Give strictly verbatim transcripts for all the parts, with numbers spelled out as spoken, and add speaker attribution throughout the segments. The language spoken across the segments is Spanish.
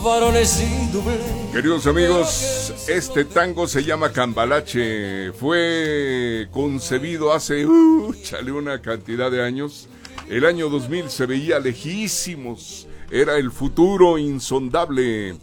Speaker 1: varones sin doblez.
Speaker 2: Queridos amigos, este tango se llama Cambalache. Fue concebido hace, uh, chale, una cantidad de años. El año dos mil se veía lejísimos. Era el futuro insondable.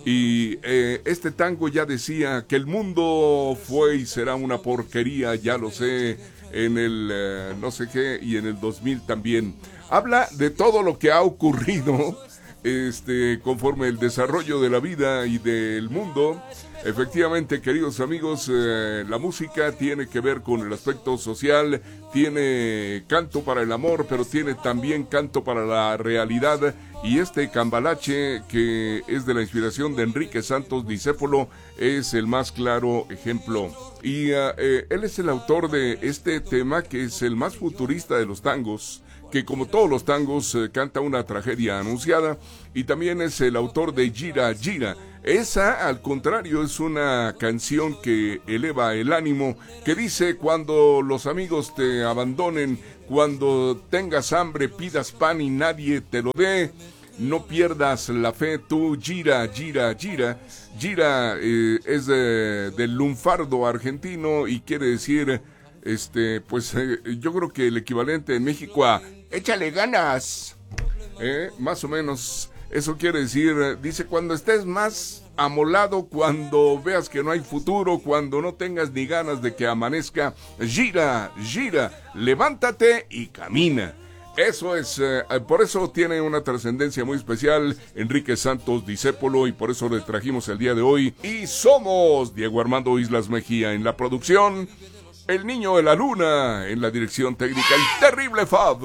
Speaker 2: Y eh, este tango ya decía que el mundo fue y será una porquería, ya lo sé, en el eh, no sé qué, y en el dos mil también. Habla de todo lo que ha ocurrido este, conforme el desarrollo de la vida y del mundo. Efectivamente, queridos amigos, eh, la música tiene que ver con el aspecto social, tiene canto para el amor, pero tiene también canto para la realidad. Y este Cambalache, que es de la inspiración de Enrique Santos Discépolo, es el más claro ejemplo. Y uh, eh, él es el autor de este tema, que es el más futurista de los tangos, que como todos los tangos eh, canta una tragedia anunciada, y también es el autor de Gira Gira. Esa, al contrario, es una canción que eleva el ánimo, que dice: cuando los amigos te abandonen, cuando tengas hambre, pidas pan y nadie te lo dé, no pierdas la fe, tú gira, gira, gira. Gira eh, es de, del lunfardo argentino y quiere decir, este, pues eh, yo creo que el equivalente en México a échale ganas, eh, más o menos. Eso quiere decir, dice, cuando estés más amolado, cuando veas que no hay futuro, cuando no tengas ni ganas de que amanezca, gira, gira, levántate y camina. Eso es, eh, por eso tiene una trascendencia muy especial Enrique Santos Discépolo, y por eso le trajimos el día de hoy. Y somos Diego Armando Islas Mejía en la producción, el niño de la luna en la dirección técnica, el terrible Fab,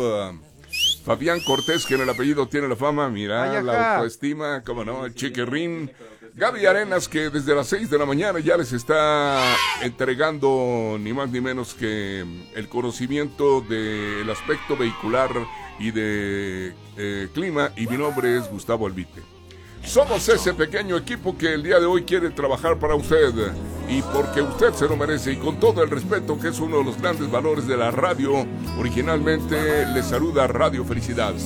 Speaker 2: Fabián Cortés, que en el apellido tiene la fama, mira,
Speaker 3: Ay,
Speaker 2: la autoestima, cómo no, el chiquirrín. Gaby Arenas, que desde las seis de la mañana ya les está entregando ni más ni menos que el conocimiento del aspecto vehicular y de eh, clima, y mi nombre es Gustavo Albite. Somos ese pequeño equipo que el día de hoy quiere trabajar para usted, y porque usted se lo merece, y con todo el respeto que es uno de los grandes valores de la radio. Originalmente le saluda Radio Felicidad.